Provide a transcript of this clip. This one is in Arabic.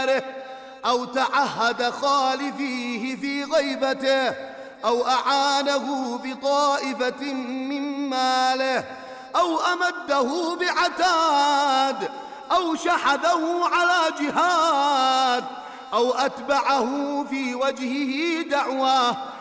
أو تعهد خالفيه في غيبته أو أعانه بطائفة من ماله أو أمده بعتاد أو شحذه على جهاد أو أتبعه في وجهه دعواه